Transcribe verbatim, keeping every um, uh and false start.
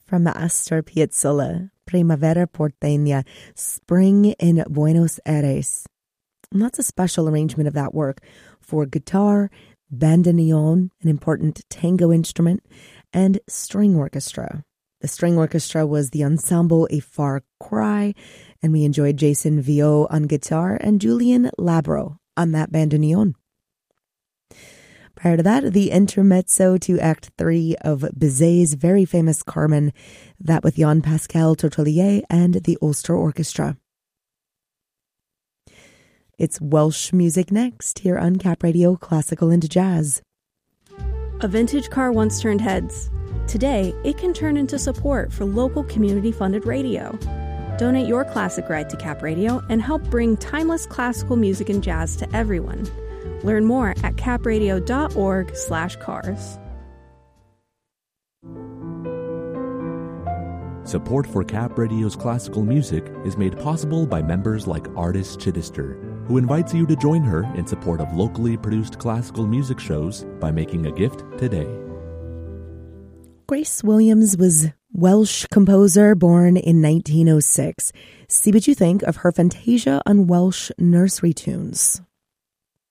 From Astor Piazzolla, Primavera Porteña, Spring in Buenos Aires. And that's a special arrangement of that work for guitar, bandoneon, an important tango instrument, and string orchestra. The string orchestra was the Ensemble A Far Cry, and we enjoyed Jason Viau on guitar and Julian Labro on that bandoneon. Prior to that, the intermezzo to Act three of Bizet's very famous Carmen, that with Jean-Pascal Tortelier and the Ulster Orchestra. It's Welsh music next here on Cap Radio Classical and Jazz. A vintage car once turned heads. Today, it can turn into support for local community-funded radio. Donate your classic ride to Cap Radio and help bring timeless classical music and jazz to everyone. Learn more at capradio.org slash cars. Support for Cap Radio's classical music is made possible by members like Artis Chittister, who invites you to join her in support of locally produced classical music shows by making a gift today. Grace Williams was Welsh composer born in nineteen oh six. See what you think of her Fantasia on Welsh nursery tunes.